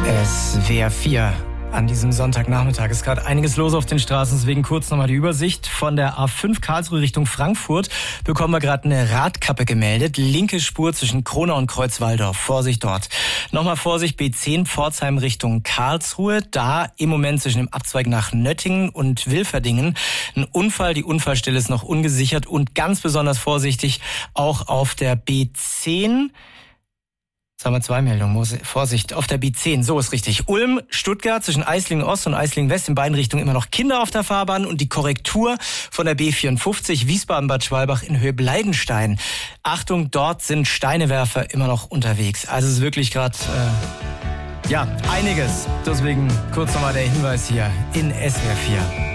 SWR 4. An diesem Sonntagnachmittag ist gerade einiges los auf den Straßen, deswegen kurz nochmal die Übersicht. Von der A5 Karlsruhe Richtung Frankfurt bekommen wir gerade eine Radkappe gemeldet. Linke Spur zwischen Kronau und Kreuzwaldorf. Vorsicht dort. Nochmal Vorsicht, B10 Pforzheim Richtung Karlsruhe. Da im Moment zwischen dem Abzweig nach Nöttingen und Wilferdingen ein Unfall. Die Unfallstelle ist noch ungesichert und ganz besonders vorsichtig auch auf der B10. Jetzt haben wir 2 Meldungen. Vorsicht, auf der B10, so ist richtig. Ulm, Stuttgart, zwischen Eislingen Ost und Eislingen West in beiden Richtungen immer noch Kinder auf der Fahrbahn und die Korrektur von der B54 Wiesbaden-Bad Schwalbach in Höhe Bleidenstein. Achtung, dort sind Steinewerfer immer noch unterwegs. Also es ist wirklich gerade, einiges. Deswegen kurz nochmal der Hinweis hier in SWR 4.